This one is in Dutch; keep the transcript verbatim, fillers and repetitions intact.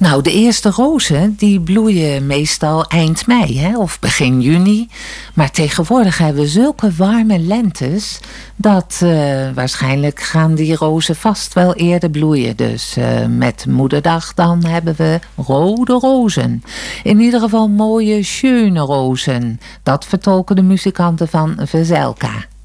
Nou, de eerste rozen die bloeien meestal eind mei, hè, of begin juni. Maar tegenwoordig hebben we zulke warme lentes dat uh, waarschijnlijk gaan die rozen vast wel eerder bloeien. Dus uh, met Moederdag dan hebben we rode rozen. In ieder geval mooie, schöne rozen. Dat vertolken de muzikanten van Veselka.